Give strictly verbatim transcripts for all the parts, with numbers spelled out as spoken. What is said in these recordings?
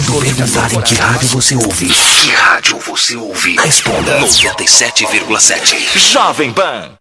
Perguntarem que rádio você ouve. Que rádio você ouve? Responda. noventa e sete vírgula sete. Jovem Pan.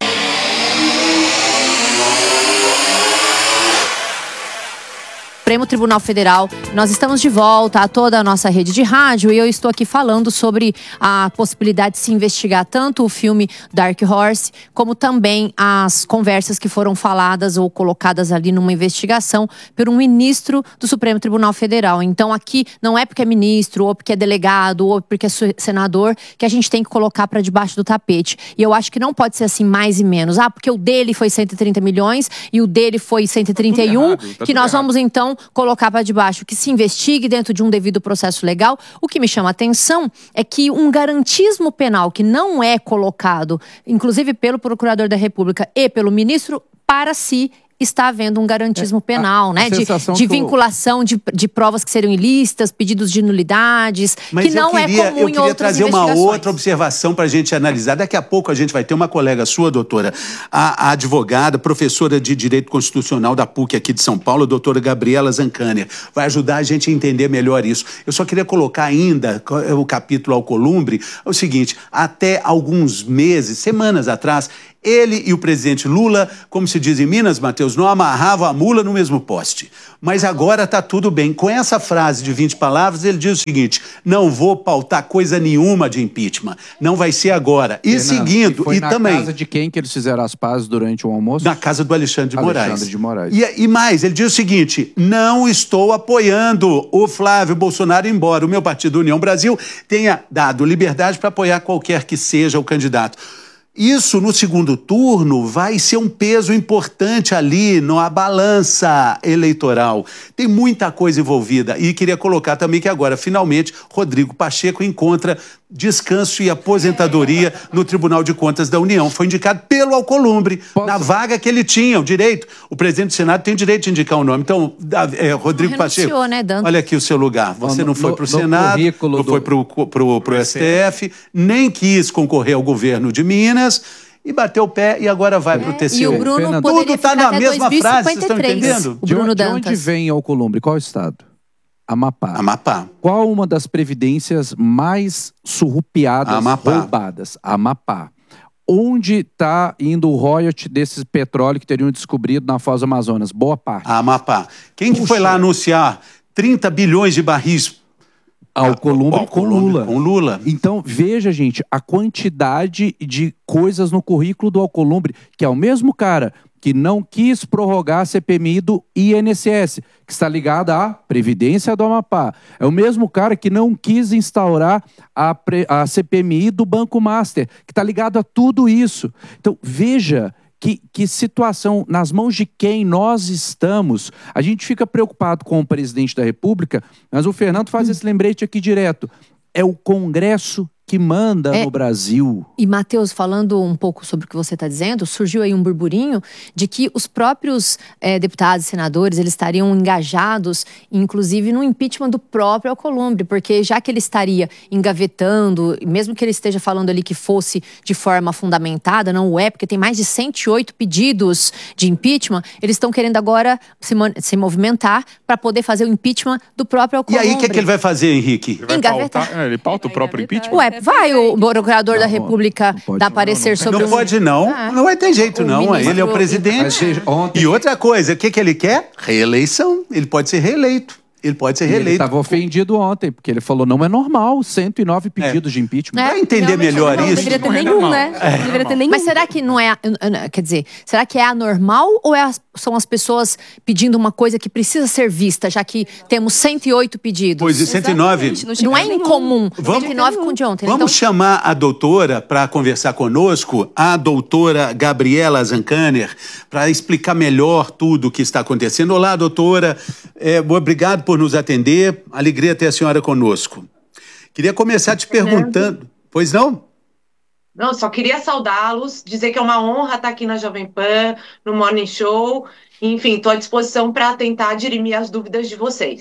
Supremo Tribunal Federal, nós estamos de volta a toda a nossa rede de rádio e eu estou aqui falando sobre a possibilidade de se investigar tanto o filme Dark Horse, como também as conversas que foram faladas ou colocadas ali numa investigação por um ministro do Supremo Tribunal Federal. Então aqui não é porque é ministro, ou porque é delegado, ou porque é senador, que a gente tem que colocar para debaixo do tapete. E eu acho que não pode ser assim mais e menos. Ah, porque o dele foi cento e trinta milhões e o dele foi cento e trinta e um, tá errado, tá que nós errado. Vamos então colocar para debaixo, que se investigue dentro de um devido processo legal. O que me chama a atenção é que um garantismo penal que não é colocado, inclusive pelo Procurador da República e pelo ministro, para si está havendo um garantismo é, penal, a, né? A de de vinculação de, de provas que seriam ilícitas, pedidos de nulidades, Mas que não queria, é comum em outras investigações. Eu queria trazer uma outra observação para a gente analisar. Daqui a pouco a gente vai ter uma colega sua, doutora, a, a advogada, professora de Direito Constitucional da P U C aqui de São Paulo, a doutora Gabriela Zancanner. Vai ajudar a gente a entender melhor isso. Eu só queria colocar ainda o capítulo Alcolumbre. É o seguinte, até alguns meses, semanas atrás, ele e o presidente Lula, como se diz em Minas, Matheus, não amarravam a mula no mesmo poste. Mas agora está tudo bem. Com essa frase de vinte palavras, ele diz o seguinte: não vou pautar coisa nenhuma de impeachment. Não vai ser agora. E Fernando, seguindo, e, foi e na também... casa de quem que eles fizeram as pazes durante o almoço? Na casa do Alexandre de Moraes. Alexandre de Moraes. E, e mais, ele diz o seguinte: não estou apoiando o Flávio Bolsonaro, embora o meu partido União Brasil tenha dado liberdade para apoiar qualquer que seja o candidato. Isso, no segundo turno, vai ser um peso importante ali na balança eleitoral. Tem muita coisa envolvida. E queria colocar também que agora, finalmente, Rodrigo Pacheco encontra descanso e aposentadoria no Tribunal de Contas da União. Foi indicado pelo Alcolumbre, Posso? na vaga que ele tinha, o direito. O presidente do Senado tem o direito de indicar o nome. Então, é, Rodrigo não renunciou, Pacheco, né, Dantas? olha aqui o seu lugar. Você no, não foi no, para o Senado, não do... foi para o S T F, nem quis concorrer ao governo de Minas, e bateu o pé e agora vai é, para o T C U. E o Bruno Fernando, tudo está na mesma frase, vocês estão entendendo? O Bruno de, Dantas. de onde vem Alcolumbre? Qual estado? Amapá. Amapá. Qual uma das previdências mais surrupiadas, Amapá. roubadas? Amapá. Onde está indo o royalty desses petróleo que teriam descobrido na Foz do Amazonas? Boa parte. Amapá. Quem que Puxa. foi lá anunciar trinta bilhões de barris? Alcolumbre com Lula. Com Lula. Então, veja, gente, a quantidade de coisas no currículo do Alcolumbre, que é o mesmo cara que não quis prorrogar a C P M I do I N S S, que está ligada à Previdência do Amapá. É o mesmo cara que não quis instaurar a, pre, a C P M I do Banco Master, que está ligado a tudo isso. Então, veja que, que situação, nas mãos de quem nós estamos. A gente fica preocupado com o presidente da República, mas o Fernando faz esse lembrete aqui direto. É o Congresso que manda é, no Brasil. E, Matheus, falando um pouco sobre o que você está dizendo, surgiu aí um burburinho de que os próprios é, deputados e senadores, eles estariam engajados, inclusive, no impeachment do próprio Alcolumbre, porque já que ele estaria engavetando, mesmo que ele esteja falando ali que fosse de forma fundamentada, não o é, porque tem mais de cento e oito pedidos de impeachment, eles estão querendo agora se, se movimentar para poder fazer o impeachment do próprio Alcolumbre. E aí, o que, é que ele vai fazer, Henrique? Ele vai Engavetar. pautar, é, ele pauta o próprio impeachment? Ué, vai o procurador não, da República dar parecer sobre... Não um... pode não, ah, não vai ter jeito não, ministro... ele é o presidente. Mas, ontem... E outra coisa, o que, que ele quer? Reeleição, ele pode ser reeleito. Ele pode ser reeleito. Ele estava ofendido ontem, porque ele falou, não é normal, cento e nove pedidos é. de impeachment. É, para entender melhor não, isso... Não deveria ter nenhum, né? É. Não deveria ter nenhum. Mas será que não é... Quer dizer, será que é anormal ou é as, são as pessoas pedindo uma coisa que precisa ser vista, já que temos cento e oito pedidos? Pois, e cento e nove... Não, não é incomum. Vamos, cento e nove com o de ontem. Vamos então... chamar a doutora para conversar conosco, a doutora Gabriela Zancanner, para explicar melhor tudo o que está acontecendo. Olá, doutora. É, obrigado por nos atender. Alegria ter a senhora conosco. Queria começar te perguntando... Pois não? Não, só queria saudá-los, dizer que é uma honra estar aqui na Jovem Pan, no Morning Show. Enfim, estou à disposição para tentar dirimir as dúvidas de vocês.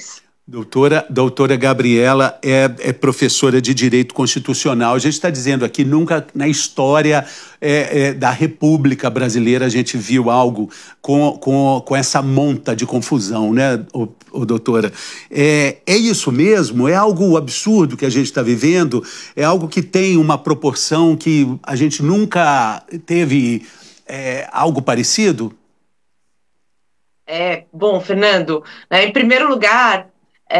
Doutora, doutora Gabriela é, é professora de Direito Constitucional. A gente está dizendo aqui, nunca na história é, é, da República Brasileira a gente viu algo com, com, com essa monta de confusão, né, ô, ô, doutora? É, é isso mesmo? É algo absurdo que a gente está vivendo? É algo que tem uma proporção que a gente nunca teve é, algo parecido? É, bom, Fernando, né, em primeiro lugar,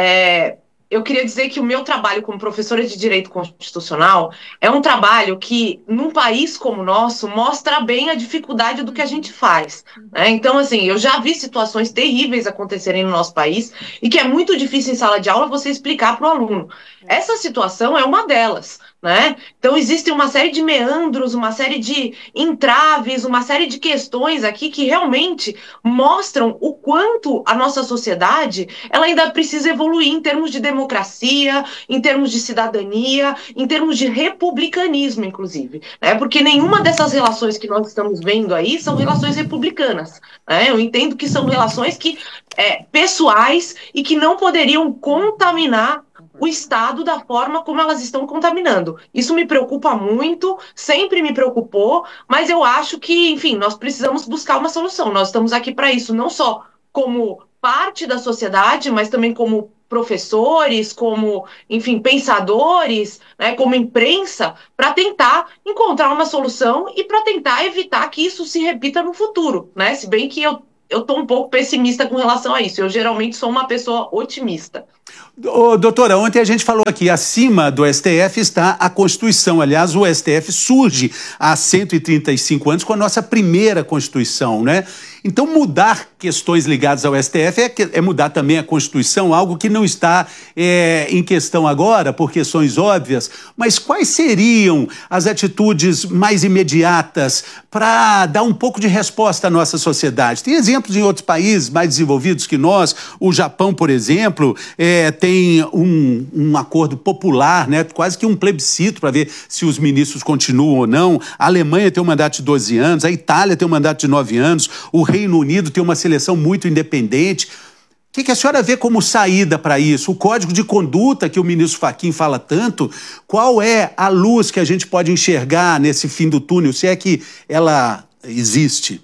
É, eu queria dizer que o meu trabalho como professora de Direito Constitucional é um trabalho que, num país como o nosso, mostra bem a dificuldade do que a gente faz, né? Então, assim, eu já vi situações terríveis acontecerem no nosso país e que é muito difícil em sala de aula você explicar para o aluno. Essa situação é uma delas, né? Então, existe uma série de meandros, uma série de entraves, uma série de questões aqui que realmente mostram o quanto a nossa sociedade ela ainda precisa evoluir em termos de democracia, em termos de cidadania, em termos de republicanismo, inclusive, né? Porque nenhuma dessas relações que nós estamos vendo aí são relações republicanas, né? Eu entendo que são relações que, é, pessoais e que não poderiam contaminar o Estado da forma como elas estão contaminando. Isso me preocupa muito, sempre me preocupou, mas eu acho que, enfim, nós precisamos buscar uma solução. Nós estamos aqui para isso, não só como parte da sociedade, mas também como professores, como, enfim, pensadores, né, como imprensa, para tentar encontrar uma solução e para tentar evitar que isso se repita no futuro, né? Se bem que eu eu estou um pouco pessimista com relação a isso. Eu geralmente sou uma pessoa otimista. Ô, doutora, ontem a gente falou aqui, acima do S T F está a Constituição. Aliás, o S T F surge há cento e trinta e cinco anos com a nossa primeira Constituição, né? Então, mudar questões ligadas ao S T F é, é mudar também a Constituição, algo que não está é, em questão agora, por questões óbvias. Mas quais seriam as atitudes mais imediatas para dar um pouco de resposta à nossa sociedade? Tem exemplos em outros países mais desenvolvidos que nós. O Japão, por exemplo, é, tem um, um acordo popular, né, quase que um plebiscito para ver se os ministros continuam ou não. A Alemanha tem um mandato de doze anos, a Itália tem um mandato de nove anos, o Reino Unido tem uma seleção muito independente. O que, que a senhora vê como saída para isso? O código de conduta que o ministro Fachin fala tanto, qual é a luz que a gente pode enxergar nesse fim do túnel, se é que ela existe?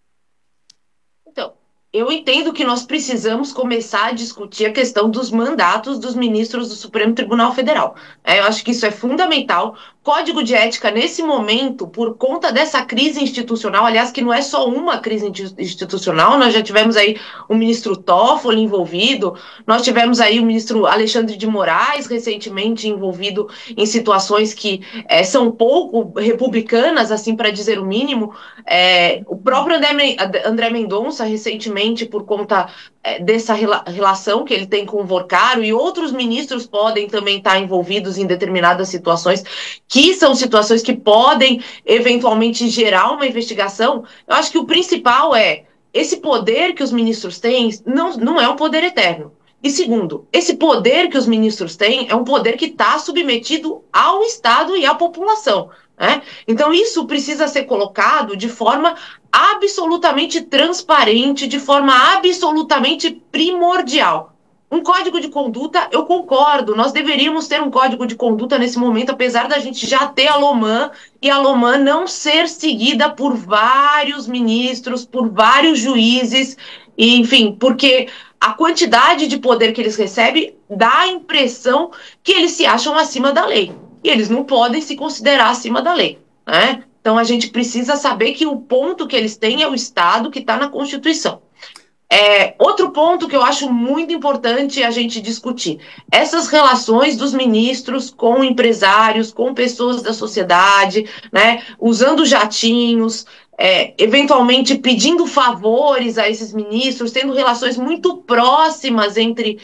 Então, eu entendo que nós precisamos começar a discutir a questão dos mandatos dos ministros do Supremo Tribunal Federal. É, eu acho que isso é fundamental. Código de ética, nesse momento, por conta dessa crise institucional, aliás, que não é só uma crise institucional, nós já tivemos aí o ministro Toffoli envolvido, nós tivemos aí o ministro Alexandre de Moraes recentemente envolvido em situações que é, são pouco republicanas, assim, para dizer o mínimo. É, o próprio André, André Mendonça, recentemente, por conta é, dessa rela relação que ele tem com o Vorcaro, e outros ministros podem também estar envolvidos em determinadas situações que são situações que podem eventualmente gerar uma investigação. Eu acho que o principal é esse poder que os ministros têm não, não é um poder eterno. E segundo, esse poder que os ministros têm é um poder que está submetido ao Estado e à população, né? Então isso precisa ser colocado de forma absolutamente transparente, de forma absolutamente primordial. Um código de conduta, eu concordo, nós deveríamos ter um código de conduta nesse momento, apesar da gente já ter a LOMAN, e a LOMAN não ser seguida por vários ministros, por vários juízes, e, enfim, porque a quantidade de poder que eles recebem dá a impressão que eles se acham acima da lei, e eles não podem se considerar acima da lei, né? Então a gente precisa saber que o ponto que eles têm é o Estado que está na Constituição. É, outro ponto que eu acho muito importante a gente discutir, essas relações dos ministros com empresários, com pessoas da sociedade, né, usando jatinhos, é, eventualmente pedindo favores a esses ministros, tendo relações muito próximas entre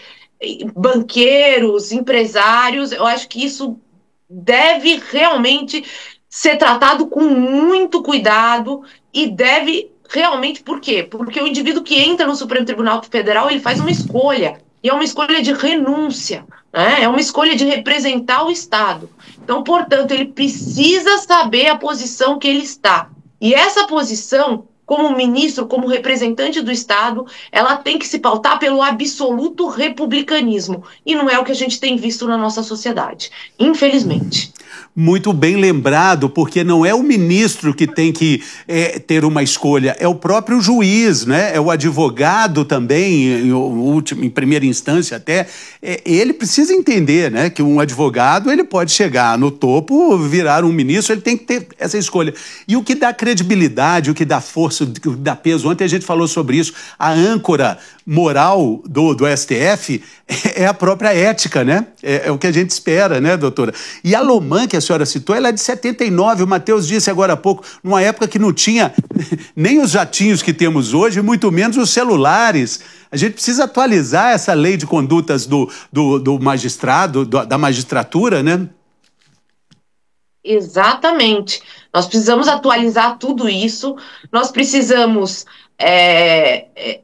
banqueiros, empresários. Eu acho que isso deve realmente ser tratado com muito cuidado e deve realmente, por quê? Porque o indivíduo que entra no Supremo Tribunal Federal, ele faz uma escolha, e é uma escolha de renúncia, né? É uma escolha de representar o Estado. Então, portanto, ele precisa saber a posição que ele está. E essa posição como ministro, como representante do Estado, ela tem que se pautar pelo absoluto republicanismo. E não é o que a gente tem visto na nossa sociedade, infelizmente. Muito bem lembrado, porque não é o ministro que tem que é, ter uma escolha, é o próprio juiz, né? É o advogado também, em, último, em primeira instância até. É, ele precisa entender, né, que um advogado ele pode chegar no topo, virar um ministro, ele tem que ter essa escolha. E o que dá credibilidade, o que dá força, o que dá peso, ontem a gente falou sobre isso, a âncora moral do, do S T F é a própria ética, né? É, é o que a gente espera, né, doutora? E a Loman, que a senhora citou, ela é de setenta e nove, o Matheus disse agora há pouco, numa época que não tinha nem os jatinhos que temos hoje, muito menos os celulares. A gente precisa atualizar essa lei de condutas do, do, do magistrado, do, da magistratura, né? Exatamente. Nós precisamos atualizar tudo isso, nós precisamos é, é,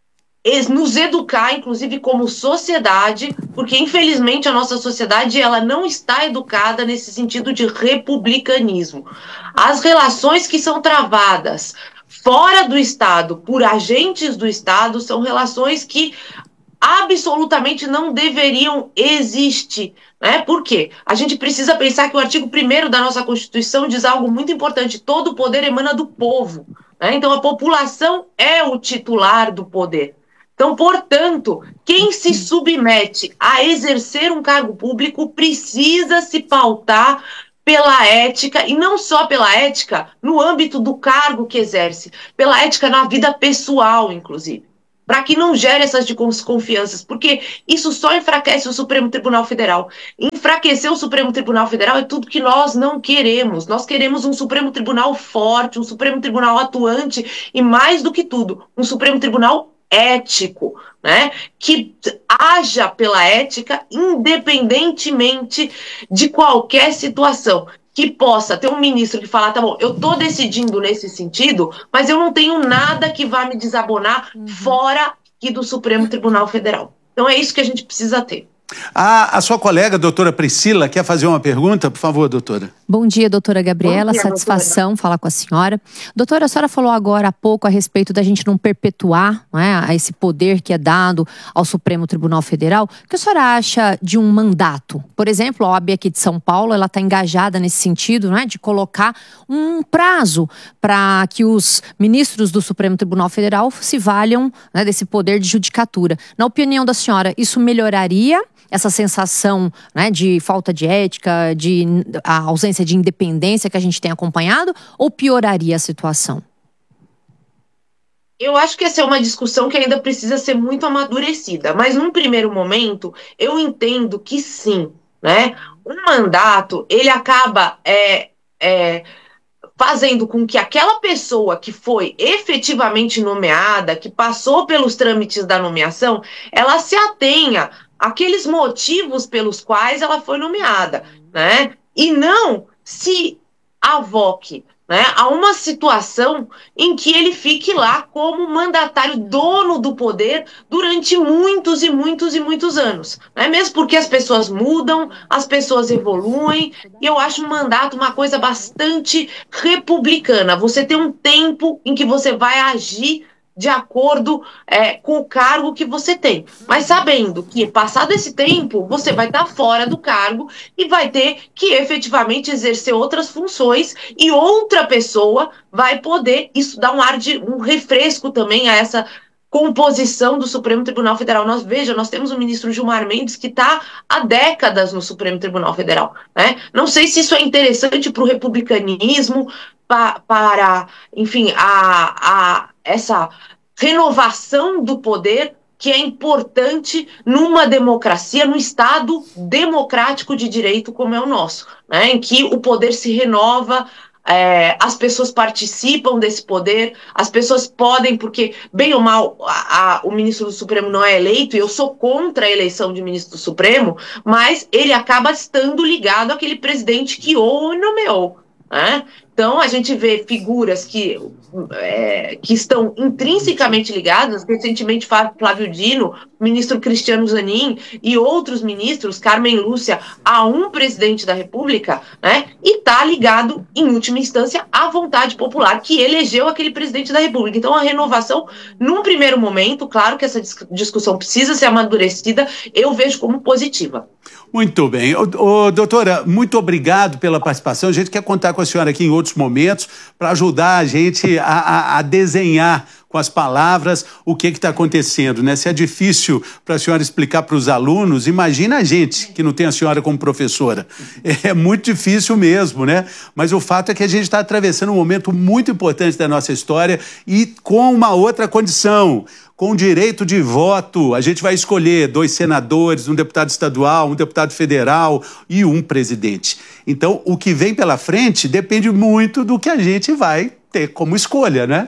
nos educar, inclusive como sociedade, porque infelizmente a nossa sociedade ela não está educada nesse sentido de republicanismo. As relações que são travadas fora do Estado por agentes do Estado são relações que absolutamente não deveriam existir. Né? Por quê? A gente precisa pensar que o artigo primeiro da nossa Constituição diz algo muito importante: todo o poder emana do povo. Né? Então a população é o titular do poder. Então, portanto, quem se submete a exercer um cargo público precisa se pautar pela ética, e não só pela ética no âmbito do cargo que exerce, pela ética na vida pessoal, inclusive, para que não gere essas desconfianças, porque isso só enfraquece o Supremo Tribunal Federal. Enfraquecer o Supremo Tribunal Federal é tudo que nós não queremos. Nós queremos um Supremo Tribunal forte, um Supremo Tribunal atuante e, mais do que tudo, um Supremo Tribunal ético, né, que haja pela ética independentemente de qualquer situação, que possa ter um ministro que fala, tá bom, eu tô decidindo nesse sentido, mas eu não tenho nada que vá me desabonar uhum. fora aqui do Supremo Tribunal Federal. Então é isso que a gente precisa ter. A, a sua colega, doutora Priscila, quer fazer uma pergunta? Por favor, doutora. Bom dia, doutora Gabriela. Dia, Satisfação doutora. falar com a senhora. Doutora, a senhora falou agora há pouco a respeito da gente não perpetuar, não é, esse poder que é dado ao Supremo Tribunal Federal. O que a senhora acha de um mandato? Por exemplo, a O A B aqui de São Paulo, ela está engajada nesse sentido, não é, de colocar um prazo para que os ministros do Supremo Tribunal Federal se valham, né, desse poder de judicatura. Na opinião da senhora, isso melhoraria essa sensação, né, de falta de ética, de a ausência de independência que a gente tem acompanhado, ou pioraria a situação? Eu acho que essa é uma discussão que ainda precisa ser muito amadurecida, mas num primeiro momento eu entendo que sim, né? Um mandato, ele acaba é, é, fazendo com que aquela pessoa que foi efetivamente nomeada, que passou pelos trâmites da nomeação, ela se atenha aqueles motivos pelos quais ela foi nomeada, né? E não se avoque, né, a uma situação em que ele fique lá como mandatário, dono do poder, durante muitos e muitos e muitos anos. Né? Mesmo porque as pessoas mudam, as pessoas evoluem, e eu acho um mandato uma coisa bastante republicana. Você tem um tempo em que você vai agir de acordo é, com o cargo que você tem. Mas sabendo que, passado esse tempo, você vai estar fora do cargo e vai ter que efetivamente exercer outras funções e outra pessoa vai poder, isso dá um ar de um refresco também a essa composição do Supremo Tribunal Federal. Nós, veja, nós temos o ministro Gilmar Mendes que está há décadas no Supremo Tribunal Federal. Né? Não sei se isso é interessante para o republicanismo, pa, para, enfim, a, a, essa renovação do poder que é importante numa democracia, num Estado democrático de direito como é o nosso, né? Em que o poder se renova, É, as pessoas participam desse poder, as pessoas podem, porque, bem ou mal, a, a, o ministro do Supremo não é eleito, e eu sou contra a eleição de ministro do Supremo, mas ele acaba estando ligado àquele presidente que o nomeou. Né? Então, a gente vê figuras que, é, que estão intrinsecamente ligadas, recentemente Flávio Dino, ministro Cristiano Zanin e outros ministros, Carmen Lúcia, a um presidente da República, né, e está ligado, em última instância, à vontade popular que elegeu aquele presidente da República. Então, a renovação, num primeiro momento, claro que essa discussão precisa ser amadurecida, eu vejo como positiva. Muito bem. Ô, ô, doutora, muito obrigado pela participação. A gente quer contar com a senhora aqui em outros momentos para ajudar a gente a, a, a desenhar com as palavras o que está acontecendo, né? Se é difícil para a senhora explicar para os alunos, imagina a gente que não tem a senhora como professora. É muito difícil mesmo, né? Mas o fato é que a gente está atravessando um momento muito importante da nossa história e com uma outra condição. Com direito de voto, a gente vai escolher dois senadores, um deputado estadual, um deputado federal e um presidente. Então, o que vem pela frente depende muito do que a gente vai ter como escolha, né?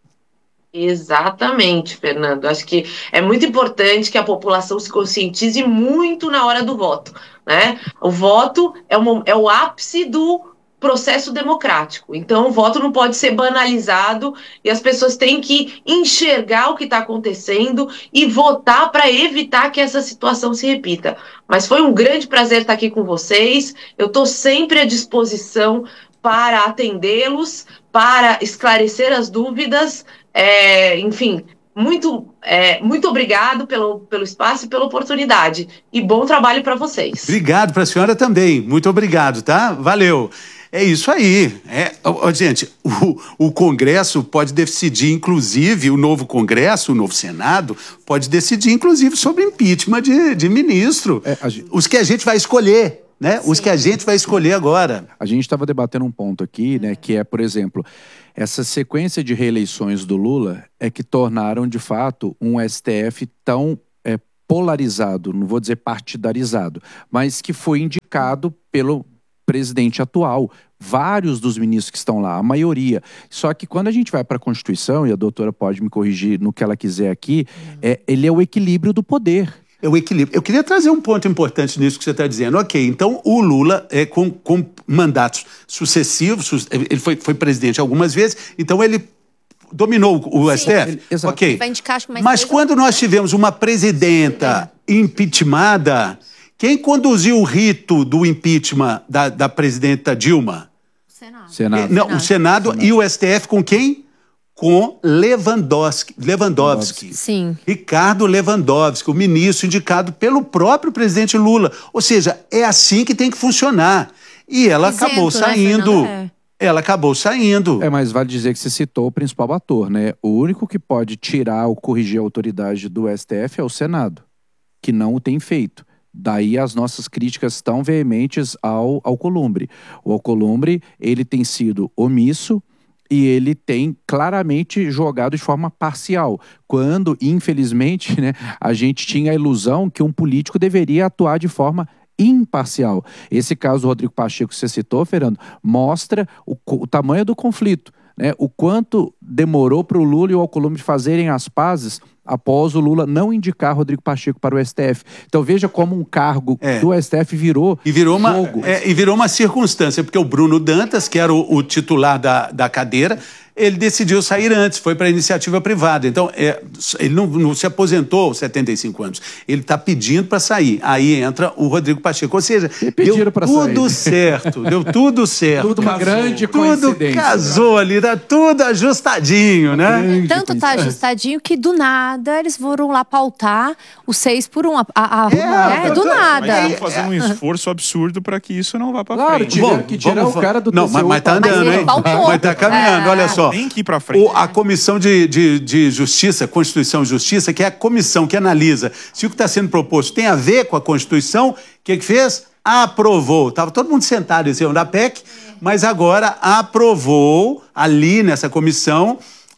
Exatamente, Fernando. Acho que é muito importante que a população se conscientize muito na hora do voto, né? O voto é, uma, é o ápice do processo democrático. Então, o voto não pode ser banalizado e as pessoas têm que enxergar o que está acontecendo e votar para evitar que essa situação se repita. Mas foi um grande prazer estar aqui com vocês. Eu estou sempre à disposição para atendê-los, para esclarecer as dúvidas. É, enfim, muito, é, muito obrigado pelo, pelo espaço e pela oportunidade. E bom trabalho para vocês. Obrigado para a senhora também. Muito obrigado, tá? Valeu. É isso aí. É, ó, gente, o, o Congresso pode decidir, inclusive, o novo Congresso, o novo Senado, pode decidir, inclusive, sobre impeachment de, de ministro. É, gente... Os que a gente vai escolher, né? Sim. Os que a gente vai escolher agora. A gente estava debatendo um ponto aqui, né? Que é, por exemplo, essa sequência de reeleições do Lula é que tornaram, de fato, um S T F tão é, polarizado, não vou dizer partidarizado, mas que foi indicado pelo presidente atual, vários dos ministros que estão lá, a maioria. Só que quando a gente vai para a Constituição, e a doutora pode me corrigir no que ela quiser aqui, é, ele é o equilíbrio do poder. É o equilíbrio. Eu queria trazer um ponto importante nisso que você está dizendo. Ok, então o Lula, é, com, com mandatos sucessivos, ele foi, foi presidente algumas vezes, então ele dominou o Sim, S T F? Ele, ok. Vai indicar, acho que mais Mas quando nós tivemos uma presidenta é. impeachmentada, quem conduziu o rito do impeachment da, da presidenta Dilma? O Senado. Senado. Não, o Senado, Senado e o S T F com quem? Com Lewandowski. Lewandowski. Sim. Ricardo Lewandowski, o ministro indicado pelo próprio presidente Lula. Ou seja, é assim que tem que funcionar. E ela Isento, acabou saindo. Né, ela acabou saindo. É, mas vale dizer que você citou o principal ator, né? O único que pode tirar ou corrigir a autoridade do S T F é o Senado, que não o tem feito. Daí as nossas críticas tão veementes ao Alcolumbre. O Alcolumbre, ele tem sido omisso e ele tem claramente jogado de forma parcial, quando, infelizmente, né, a gente tinha a ilusão que um político deveria atuar de forma imparcial. Esse caso do Rodrigo Pacheco que você citou, Fernando, mostra o, o tamanho do conflito, né? O quanto demorou para o Lula e o Alcolumbre fazerem as pazes após o Lula não indicar Rodrigo Pacheco para o S T F. Então veja como um cargo é. do S T F virou e virou uma jogo. É, e virou uma circunstância, porque o Bruno Dantas, que era o, o titular da, da cadeira, ele decidiu sair antes, foi para a iniciativa privada. Então, é, ele não, não se aposentou aos setenta e cinco anos. Ele está pedindo para sair. Aí entra o Rodrigo Pacheco. Ou seja, deu tudo sair. certo. Deu tudo certo. Tudo uma casou. grande tudo coincidência. Casou ali, tá tudo ajustadinho, né? Tanto tá ajustadinho que do nada eles foram lá pautar o seis por um. A, a, a, é, é, do nada. Mas estão fazendo um esforço absurdo para que isso não vá para claro, frente. Tiver, Bom, que tirar o cara do Não, mas, mas tá andando, mas hein? Pautou. Mas tá caminhando, é. olha só. Tem que ir para frente. O, a Comissão de, de, de Justiça, Constituição e Justiça, que é a comissão que analisa se o que está sendo proposto tem a ver com a Constituição, o que que fez? Aprovou. Estava todo mundo sentado em cima da P E C, mas agora aprovou ali nessa comissão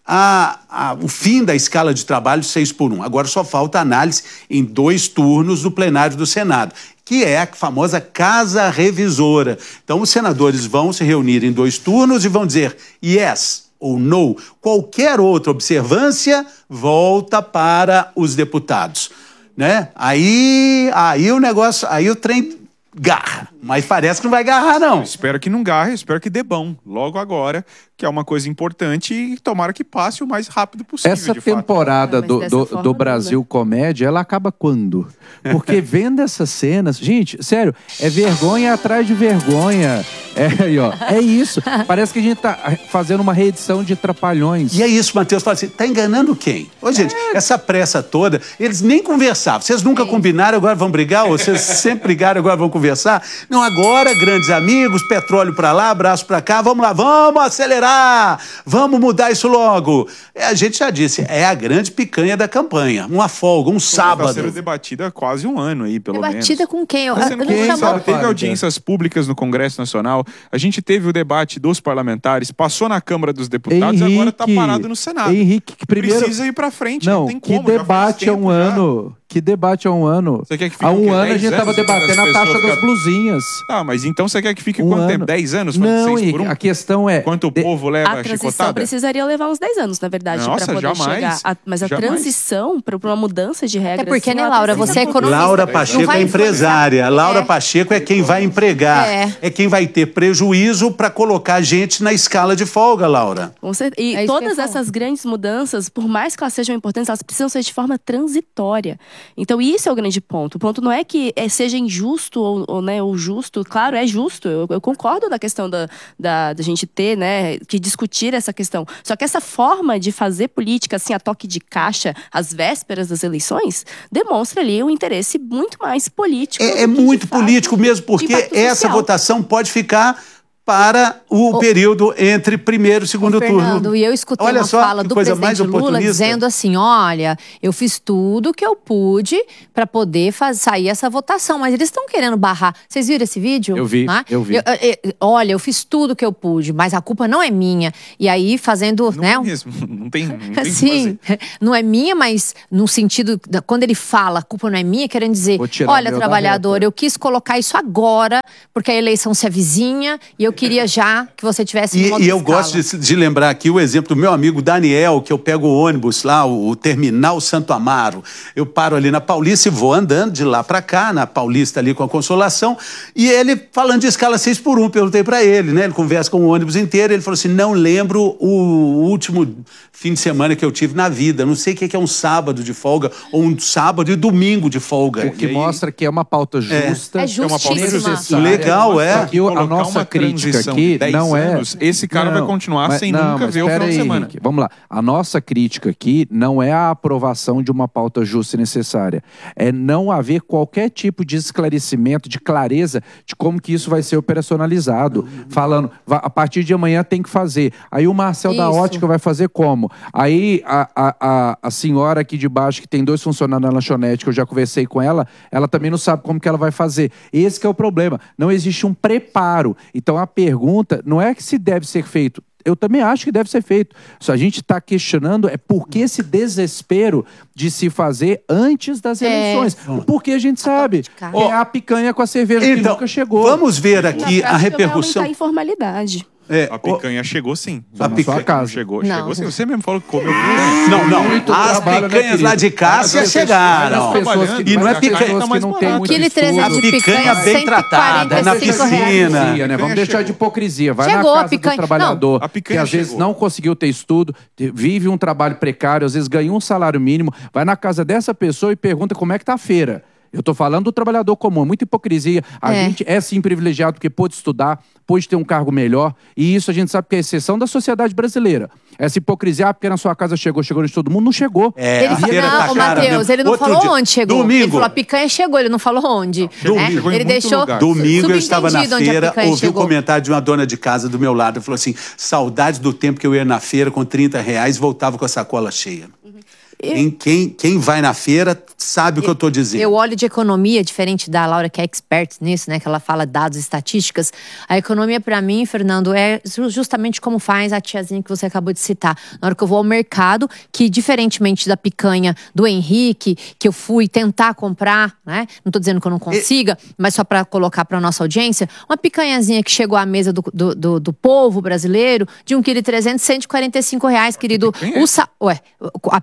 a, a, o fim da escala de trabalho seis por um. Agora só falta análise em dois turnos do plenário do Senado, que é a famosa casa revisora. Então os senadores vão se reunir em dois turnos e vão dizer yes ou no. Qualquer outra observância volta para os deputados, né? Aí, aí o negócio, aí o trem garra. Mas parece que não vai garrar, não. Espero que não garre, espero que dê bom logo agora, que é uma coisa importante e tomara que passe o mais rápido possível. Essa de temporada fato. do, do, do Brasil Comédia, ela acaba quando? Porque vendo essas cenas, gente, sério, é vergonha atrás de vergonha. É, aí, ó, é isso. Parece que a gente tá fazendo uma reedição de Trapalhões. E é isso, Matheus fala assim, tá enganando quem? Ô, gente, é. essa pressa toda, eles nem conversavam. Vocês nunca é. combinaram, agora vão brigar? Ou vocês sempre brigaram, agora vão conversar? Não, agora, grandes amigos, petróleo pra lá, braço pra cá, vamos lá, vamos acelerar, vamos mudar isso logo. É, a gente já disse, é a grande picanha da campanha. Uma folga, um sábado. Está sendo debatida há quase um ano aí, pelo debatida menos. Debatida com quem? Eu, eu quem não sabe, teve audiências públicas no Congresso Nacional, a gente teve o debate dos parlamentares, passou na Câmara dos Deputados Henrique, e agora está parado no Senado. Henrique, que primeiro... Precisa ir para frente, não, não tem que como. debate há um já. ano... Que debate há um ano. Você quer que fique há um ano a dez gente estava anos debatendo a taxa fica... das blusinhas. Tá, mas então você quer que fique um quanto ano. tempo? dez anos? Não, seis por um? a questão é... Quanto o de... povo leva a a transição chicotada? precisaria levar uns dez anos, na verdade, para poder jamais, chegar. A... Mas a jamais. transição para uma mudança de regras... É porque, assim, né, Laura, você é economista. Laura Pacheco é empresária. Laura é. Pacheco é quem vai empregar. É, é quem vai ter prejuízo para colocar gente na escala de folga, Laura. Com certeza. E é todas essas grandes mudanças, por mais que elas sejam importantes, elas precisam ser de forma transitória. Então, isso é o grande ponto. O ponto não é que é, seja injusto ou, ou, né, ou justo. Claro, é justo. Eu, eu concordo na questão da, da, da gente ter, né, que discutir essa questão. Só que essa forma de fazer política, assim, a toque de caixa, às vésperas das eleições, demonstra ali um interesse muito mais político. É, é muito político mesmo, porque essa votação pode ficar para o, o período entre primeiro e segundo Fernando, turno. E eu escutei olha uma só, fala do presidente Lula dizendo assim, olha, eu fiz tudo que eu pude para poder faz, sair essa votação, mas eles estão querendo barrar. Vocês viram esse vídeo? Eu vi, né? eu vi. Eu, eu, olha, eu fiz tudo que eu pude, mas a culpa não é minha. E aí fazendo, não né? É mesmo, não tem, não tem Sim, não é minha, mas no sentido, quando ele fala, a culpa não é minha, querendo dizer, olha, trabalhador, eu quis colocar isso agora, porque a eleição se avizinha e eu queria já que você tivesse E, um modo e eu escala. gosto de, de lembrar aqui o exemplo do meu amigo Daniel, que eu pego o ônibus lá, o, o Terminal Santo Amaro. Eu paro ali na Paulista e vou andando de lá para cá, na Paulista ali com a Consolação, e ele falando de escala seis por um, perguntei para ele, né? Ele conversa com o ônibus inteiro, ele falou assim, não lembro o último fim de semana que eu tive na vida, não sei o que é um sábado de folga, ou um sábado e domingo de folga. O que aí... mostra que é uma pauta justa. É, é justíssima. Legal, é. Aqui, a nossa crítica aqui não é... Anos, esse cara não, vai continuar mas, sem não, nunca ver o final aí, de semana. Henrique, vamos lá. A nossa crítica aqui não é a aprovação de uma pauta justa e necessária. É não haver qualquer tipo de esclarecimento, de clareza de como que isso vai ser operacionalizado. Falando, a partir de amanhã tem que fazer. Aí o Marcel isso. da Ótica vai fazer como? Aí a, a, a, a senhora aqui de baixo, que tem dois funcionários na lanchonete, que eu já conversei com ela, ela também não sabe como que ela vai fazer. Esse que é o problema. Não existe um preparo. Então a pergunta não é que se deve ser feito. Eu também acho que deve ser feito. Só a gente está questionando é por que esse desespero de se fazer antes das eleições. É. Porque a gente sabe que é a picanha com a cerveja então, que nunca chegou. Vamos ver aqui a repercussão. Vai aumentar a informalidade. É, a picanha o... chegou sim. A picanha casa. chegou, não. chegou sim. Você mesmo falou que comeu. Não, não. Muito As trabalho, picanhas né, lá de Cássia chegaram. Que, e não é picanha. Que não tem muito quilo e trezentos de picanha bem tratada, na piscina. Né? Vamos deixar de hipocrisia. Vai chegou na casa a picanha. do trabalhador, não, a picanha que às chegou. vezes não conseguiu ter estudo, vive um trabalho precário, às vezes ganha um salário mínimo, vai na casa dessa pessoa e pergunta como é que tá a feira. Eu tô falando do trabalhador comum, é muita hipocrisia. A é. gente é sim privilegiado porque pôde estudar, pôde ter um cargo melhor, e isso a gente sabe que é a exceção da sociedade brasileira. Essa hipocrisia, ah, porque na sua casa chegou, chegou de todo mundo, não chegou. É, ele falou, não, o Matheus, ele não Outro falou dia, onde chegou. Domingo. Ele falou, a picanha chegou, ele não falou onde. Domingo, né? chegou em ele muito deixou lugar. Domingo eu estava na feira, ouvi chegou. um comentário de uma dona de casa do meu lado, falou assim, saudades do tempo que eu ia na feira com trinta reais e voltava com a sacola cheia. Uhum. Quem, quem, quem vai na feira sabe o que eu estou dizendo. Eu olho de economia, diferente da Laura, que é expert nisso, né? Que ela fala dados, estatísticas. A economia, para mim, Fernando, é justamente como faz a tiazinha que você acabou de citar. Na hora que eu vou ao mercado, que diferentemente da picanha do Henrique, que eu fui tentar comprar, né? Não estou dizendo que eu não consiga, e... mas só para colocar para nossa audiência, uma picanhazinha que chegou à mesa do, do, do, do povo brasileiro, de um vírgula trezentos quilos, cento e quarenta e cinco reais, querido. O sa... Ué, a picanha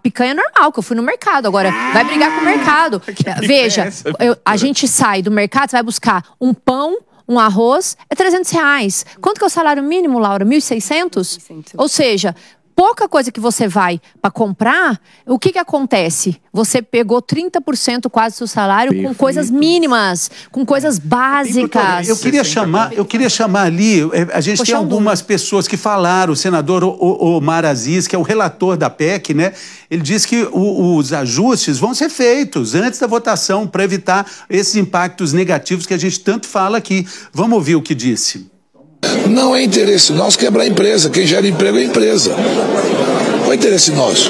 normal, que eu fui no mercado. Agora, vai brigar com o mercado. Veja, é essa, eu- a gente sai do mercado, você vai buscar um pão, um arroz, é trezentos reais. Quanto que é o salário mínimo, Laura? mil e seiscentos? mil e seiscentos. Ou seja, pouca coisa que você vai para comprar, o que que acontece? Você pegou trinta por cento quase do seu salário com Perfeito. coisas mínimas, com coisas básicas. Eu queria chamar, eu queria chamar ali, eh, a gente Poxa, tem um algumas pessoas que falaram, o senador O- O- Omar Aziz, que é o relator da P E C, né? Ele disse que o- os ajustes vão ser feitos antes da votação para evitar esses impactos negativos que a gente tanto fala aqui. Vamos ouvir o que disse. Não é interesse nosso quebrar a empresa. Quem gera emprego é a empresa. Não é interesse nosso.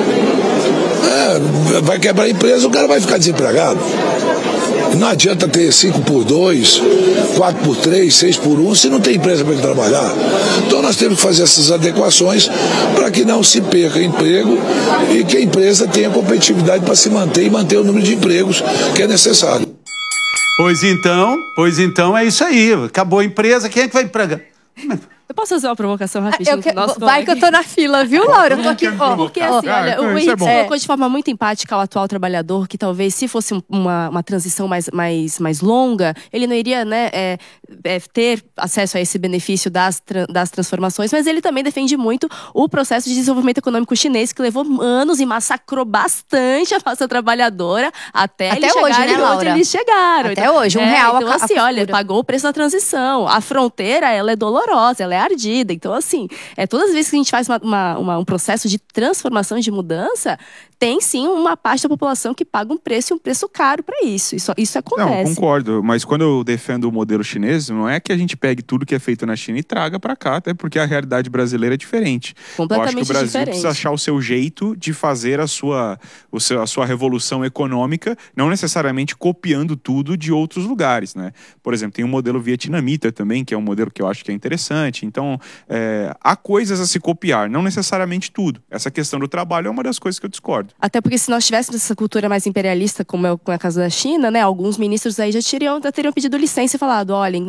É, vai quebrar a empresa, o cara vai ficar desempregado. Não adianta ter cinco por dois, quatro por três, seis por um, se não tem empresa para ele trabalhar. Então nós temos que fazer essas adequações para que não se perca emprego e que a empresa tenha competitividade para se manter e manter o número de empregos que é necessário. Pois então, pois então é isso aí. Acabou a empresa, quem é que vai empregar? Eu posso fazer uma provocação rapidinho? Eu que- pro nosso vai que eu colega? tô na fila, viu, Laura? Eu tô aqui, ó. Porque ó, assim, olha, Ah, o isso é Henrique bom. colocou de forma muito empática o atual trabalhador, que talvez se fosse um- uma, uma transição mais, mais, mais longa, ele não iria, né, é, é, ter acesso a esse benefício das, tra- das transformações, mas ele também defende muito o processo de desenvolvimento econômico chinês, que levou anos e massacrou bastante a massa trabalhadora até, Até eles hoje, chegarem né, onde Laura? eles chegaram. Até hoje, um é, real a Então, ca- a assim, olha, costura. pagou o preço da transição. A fronteira, ela é dolorosa, ela é ardida. Então, assim, é, todas as vezes que a gente faz uma, uma- uma- um processo de transformação, de mudança, tem sim uma parte da população que paga um preço e um preço caro para isso. isso. Isso Não, acontece. concordo, mas quando eu defendo o modelo chinês, não é que a gente pegue tudo que é feito na China e traga para cá, até porque a realidade brasileira é diferente. Completamente eu acho que o Brasil diferente. precisa achar o seu jeito de fazer a sua, o seu- a sua revolução econômica, não necessariamente copiando tudo de outros lugares, né? Por exemplo, tem um modelo vietnamita também, que é um modelo que eu acho que é interessante. Então, é, há coisas a se copiar, não necessariamente tudo. Essa questão do trabalho é uma das coisas que eu discordo. Até porque se nós tivéssemos essa cultura mais imperialista, como é o como é o caso da China, né? Alguns ministros aí já teriam, já teriam pedido licença e falado, olhem,